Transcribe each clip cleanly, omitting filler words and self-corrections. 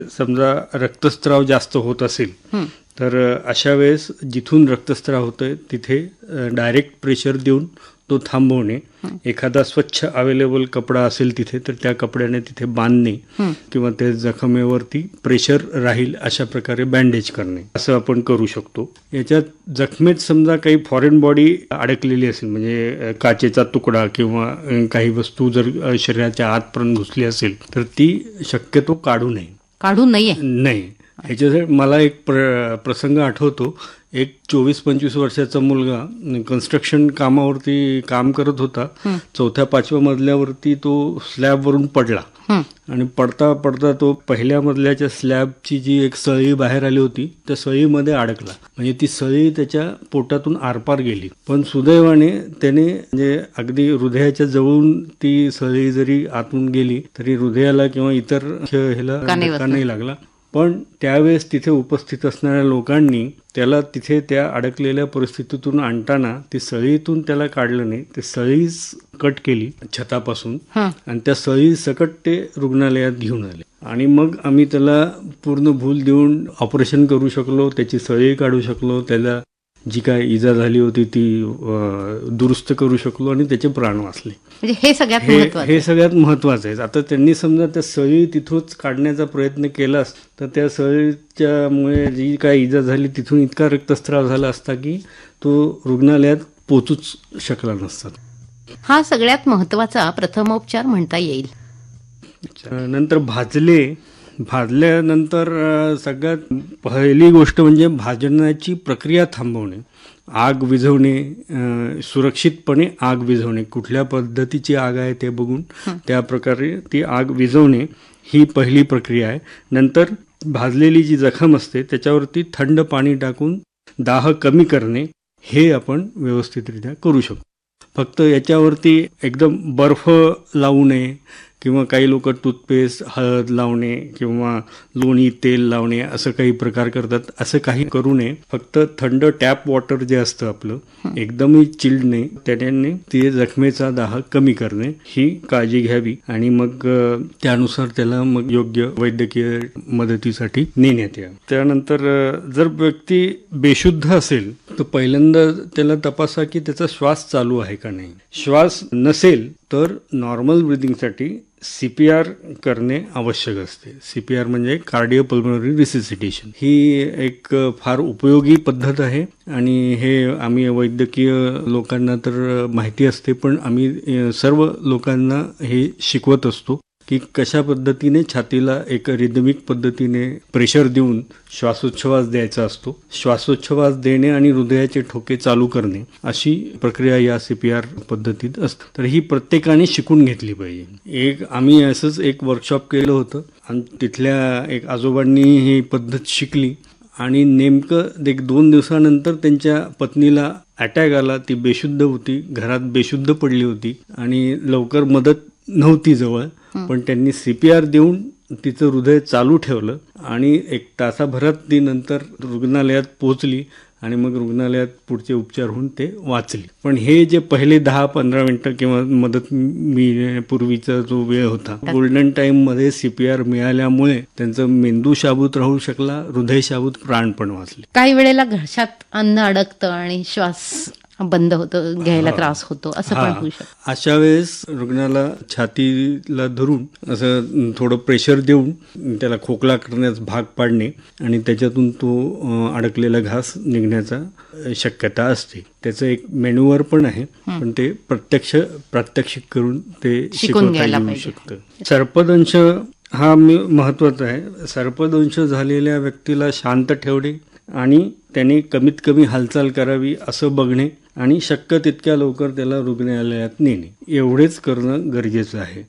समजा रक्तस्राव जास्त होत असेल तर अशा वेळेस जिथून रक्तस्राव होतोय तिथे डायरेक्ट प्रेशर देऊन तो थांबवणे, एखादा स्वच्छ अवेलेबल कपडा असेल तिथे तर त्या कपड्याने तिथे बांधणे किंवा ते जखमेवरती प्रेशर राहील अशा प्रकारे बँडेज करणे, असं आपण करू शकतो. याच्यात जखमेत समजा काही फॉरेन बॉडी अडकलेली असेल, म्हणजे काचेचा तुकडा किंवा काही वस्तू जर शरीराच्या आतपर्यंत घुसली असेल तर ती शक्यतो काढू नये. नाही. ह्याच्यासाठी मला एक प्रसंग आठवतो. एक 24-25 वर्षाचा मुलगा कन्स्ट्रक्शन कामावरती काम करत होता. 4-5व्या मजल्यावरती तो स्लॅबवरून पडला आणि पडता पडता तो पहिल्या मजल्याच्या स्लॅबची जी एक सळी बाहेर आली होती त्या सळीमध्ये अडकला. म्हणजे ती सळी त्याच्या पोटातून आरपार गेली. पण सुदैवाने त्याने म्हणजे अगदी हृदयाच्या जवळून ती सळी जरी आतून गेली तरी हृदयाला किंवा इतर ह्याला धक्का नाही लागला. पण त्यावेळेस तिथे उपस्थित असणाऱ्या लोकांनी त्याला तिथे त्या अडकलेल्या परिस्थितीतून आणताना ती सळीतून त्याला काढलं नाही, ते सळीच कट केली छतापासून आणि त्या सळी सकट ते रुग्णालयात घेऊन आले. आणि मग आम्ही त्याला पूर्ण भूल देऊन ऑपरेशन करू शकलो, त्याची सळी काढू शकलो, त्याला जी काय इजा झाली होती ती दुरुस्त करू शकलो आणि त्याचे प्राण वाचले. म्हणजे हे सगळ्यात महत्वाचं आहे. आता त्यांनी समजा त्या सळी तिथूनच काढण्याचा प्रयत्न केलास तर त्या सळीच्यामुळे जी काय इजा झाली तिथून इतका रक्तस्राव झाला असता की तो रुग्णालयात पोचूच शकला नसता. हा सगळ्यात महत्वाचा प्रथमोपचार म्हणता येईल. नंतर भाजल्यानंतर सगळ्यात पहिली गोष्ट म्हणजे भाजण्याची प्रक्रिया थांबवणे, आग विझवणे, सुरक्षितपणे आग विझवणे, कुठल्या पद्धतीची आग आहे ते बघून त्या प्रकारे ती आग विझवणे ही पहिली प्रक्रिया आहे. नंतर भाजलेली जी जखम असते त्याच्यावरती थंड पाणी टाकून दाह कमी करणे हे आपण व्यवस्थितरित्या करू शकतो. फक्त याच्यावरती एकदम बर्फ लावू नये किंवा काही लोक टूथपेस्ट, हळद लावणे किंवा लोणी तेल लावणे असं काही प्रकार करतात. असं काही करू नये. फक्त थंड टॅप वॉटर जे असतं आपलं एकदमही चिल्ड नाही, त्याने ते जखमेचा दाह कमी करणे ही काळजी घ्यावी आणि मग त्यानुसार त्याला मग योग्य वैद्यकीय मदतीसाठी नेण्यात यावं. त्यानंतर जर व्यक्ती बेशुद्ध असेल तर पहिल्यांदा त्याला तपासा की त्याचा श्वास चालू आहे का नाही. श्वास नसेल तर नॉर्मल ब्रिदिंगसाठी CPR करणे आवश्यक असते. CPR म्हणजे कार्डिओपल्मोनरी रिसिसिटेशन. ही एक फार उपयोगी पद्धत आहे आणि हे आम्ही वैद्यकीय लोकांना तर माहिती असते, पण आम्ही सर्व लोकांना हे शिकवत असतो की कशा पद्धतीने छातीला एक रिदमिक पद्धतीने प्रेशर देऊन श्वासोच्छवास द्यायचा असतो. श्वासोच्छवास देणे आणि हृदयाचे ठोके चालू करणे अशी प्रक्रिया या CPR पद्धतीत असते. तर ही प्रत्येकाने शिकून घेतली पाहिजे. आम्ही असंच एक वर्कशॉप केलं होतं आणि तिथल्या एक आजोबांनी ही पद्धत शिकली आणि नेमकं 1-2 दिवसानंतर त्यांच्या पत्नीला अटॅक आला. ती बेशुद्ध होती, घरात बेशुद्ध पडली होती आणि लवकर मदत नव्हती जवळ, पण त्यांनी CPR देऊन तिचं हृदय चालू ठेवलं आणि 1 तासाभरात ती नंतर रुग्णालयात पोहोचली आणि मग रुग्णालयात पुढचे उपचार होऊन ते वाचले. पण हे जे पहिले 10-15 मिनिटं किंवा मदत मिळण्यापूर्वीचा जो वेळ होता, गोल्डन टाइम मध्ये CPR मिळाल्यामुळे त्यांचा मेंदू शाबूत राहू शकला, हृदय शाबूत, प्राण पण वाचले. काही वेळेला घशात अन्न अडकतं आणि श्वास बंद होतं, घ्यायला त्रास होतो, असं पण होऊ शकतं. अशा वेळेस रुग्णाला छातीला धरून असं थोडं प्रेशर देऊन त्याला खोकला करण्यास भाग पाडणे आणि त्याच्यातून तो अडकलेला घास निघण्याचा शक्यता असते. त्याचं एक मॅन्युअर पण आहे, पण ते प्रात्यक्षिक करून ते शिकवता येऊ शकतं. सर्पदंश हा महत्वाचा आहे. सर्पदंश झालेल्या व्यक्तीला शांत ठेवणे आणि त्याने कमीत कमी हालचाल करावी असं बघणे आणि शक्य तितक्या लवकर त्याला रुग्णालयात नेणे एवढेच करणं गरजेचं आहे.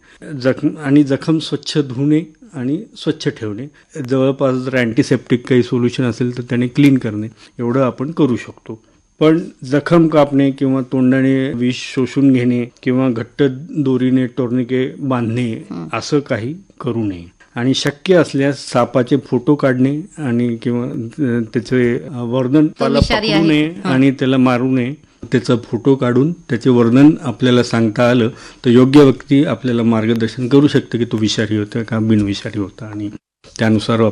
जखम स्वच्छ धुणे आणि स्वच्छ ठेवणे, जवळपास जर अँटीसेप्टिक काही सोल्युशन असेल तर त्याने क्लीन करणे एवढं आपण करू शकतो. पण जखम कापणे किंवा तोंडाने विष शोषून घेणे किंवा घट्ट दोरीने टोर्निके बांधणे असं काही करू नये. आणि शक्य असल्यास सापाचे फोटो काढणे आणि किंवा त्याचे वर्णन पकडू नये आणि त्याला मारू नये. त्याचा फोटो काढून त्याचे वर्णन आपल्याला सांगता आलं तर योग्य व्यक्ती आपल्याला मार्गदर्शन करू शकते की तो विषारी होता का बिनविषारी होता आणि त्यानुसार